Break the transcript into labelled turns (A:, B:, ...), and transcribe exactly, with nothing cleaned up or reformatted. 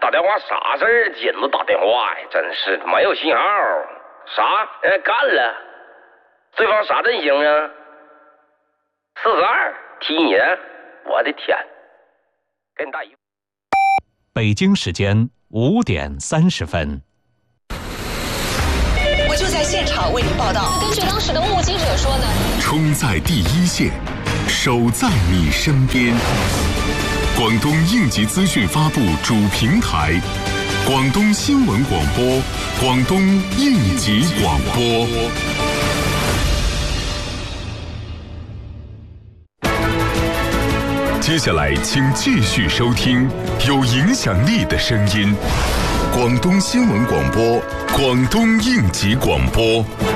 A: 打电话啥事儿？紧着打电话呀，真是没有信号。啥？人家干了？对方啥阵型啊？四十二踢你的？我的天！给你大姨。
B: 北京时间五点三十分。
C: 我就在现场为您报道。
D: 根据当时的目击者说呢，
E: 冲在第一线，守在你身边。广东应急资讯发布主平台，广东新闻广播，广东应急广播。接下来，请继续收听有影响力的声音，广东新闻广播，广东应急广播。